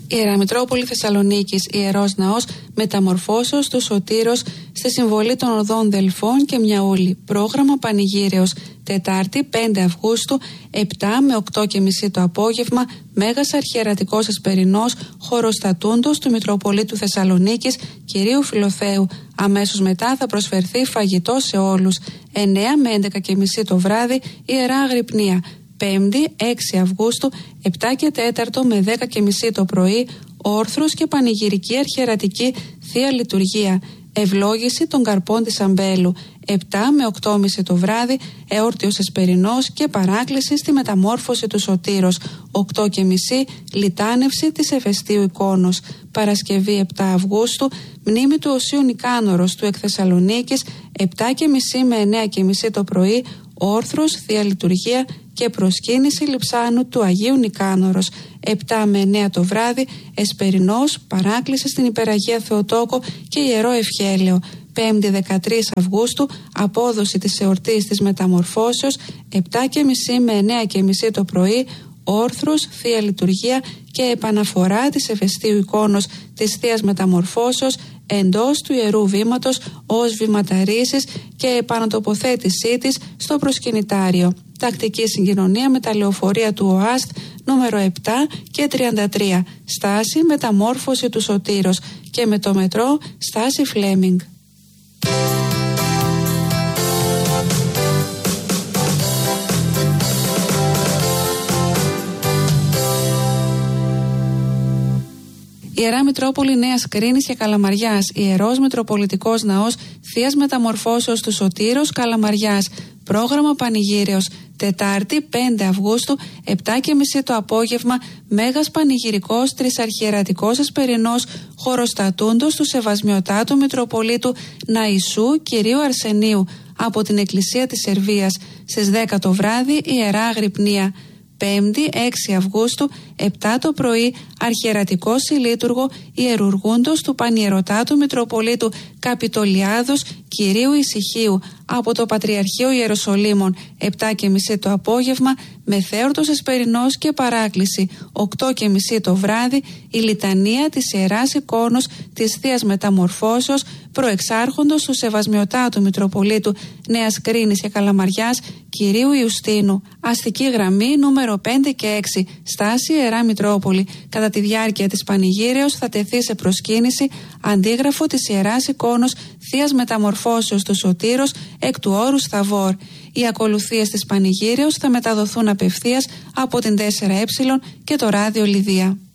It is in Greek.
Ιερά Μητρόπολη Θεσσαλονίκης, Ιερός Ναός Μεταμορφώσεως του Σωτήρος στη συμβολή των οδών Δελφών και Μιαούλη. Πρόγραμμα Πανηγύρεως Τετάρτη 5 Αυγούστου 7 με 8:30 το απόγευμα. Μέγας Αρχιερατικός Εσπερινός χοροστατούντος του Μητροπολίτου Θεσσαλονίκης Κυρίου Φιλοθέου. Αμέσως μετά θα προσφερθεί φαγητό σε όλους. 9 με 11:30 το βράδυ Ιερά Αγρυπνία. 5η 6 Αυγούστου 7 και 4 με 10:30 το πρωί όρθρος και πανηγυρική αρχιερατική Θεία Λειτουργία. Ευλόγηση των καρπών της Αμπέλου. 7 με 8:30 το βράδυ εόρτιος Εσπερινός και παράκληση στη μεταμόρφωση του Σωτήρος. 8:30 λιτάνευση της Εφεστίου Εικόνος. Παρασκευή 7 Αυγούστου μνήμη του Οσίου Νικάνωρος του Εκθεσσαλονίκης. 7:30 με 9:30 το πρωί όρθρος Θεία Λειτουργία και προσκύνηση λειψάνου του Αγίου Νικάνωρος. 7 με 9 το βράδυ Εσπερινός, παράκληση στην Υπεραγία Θεοτόκο και Ιερό Ευχέλαιο. 5η 13 Αυγούστου απόδοση της εορτής της Μεταμορφώσεως. 7:30 με 9:30 το πρωί όρθρος, Θεία Λειτουργία και επαναφορά της Εφεστίου Εικόνος της Θείας Μεταμορφώσεως εντός του Ιερού Βήματος ως βηματαρίσης και επανατοποθέτησή της στο προσκυνητάριο. Τακτική συγκοινωνία με τα λεωφορεία του ΟΑΣΤ νούμερο 7 και 33. Στάση Μεταμόρφωση του Σωτήρος και με το μετρό στάση Φλέμινγκ. Ιερά Μητρόπολη Νέας Κρίνης και Καλαμαριάς, Ιερός Μητροπολιτικός Ναός Θείας Μεταμορφώσεως του Σωτήρος Καλαμαριάς. Πρόγραμμα Πανηγύρεως Τετάρτη 5 Αυγούστου 7:30 το απόγευμα. Μέγας Πανηγυρικός Τρισαρχιερατικός Εσπερινός χοροστατούντος του Σεβασμιωτάτου Μητροπολίτου Ναϊσού Κυρίου Αρσενίου από την Εκκλησία της Σερβίας. Στις 10 το βράδυ Ιερά Αγρυπνία. 5η 6 Αυγούστου 7 το πρωί Αρχιερατικό Συλλήτουργο Ιερουργούντος του Πανιερωτάτου Μητροπολίτου Καπιτολιάδος Κυρίου Ησυχίου από το Πατριαρχείο Ιεροσολύμων. 7:30 το απόγευμα μεθέορτος Εσπερινός και παράκληση. 8:30 το βράδυ η λιτανία της Ιεράς Εικόνος της Θείας Μεταμορφώσεως προεξάρχοντος του Σεβασμιωτάτου Μητροπολίτου Νέας Κρίνης και Καλαμαριάς Κυρίου Ιουστίνου. Αστική γραμμή νούμερο 5 και 6. Στάση Ιερά Μητρόπολη. Κατά τη διάρκεια της Πανηγύρεως θα τεθεί σε προσκύνηση αντίγραφο της Ιεράς Εικόνος Θείας Μεταμορφώσεως του Σωτήρος εκ του όρους Θαβόρ. Οι ακολουθίες της Πανηγύρεως θα μεταδοθούν απευθείας από την 4Ε και το ράδιο Λιδία.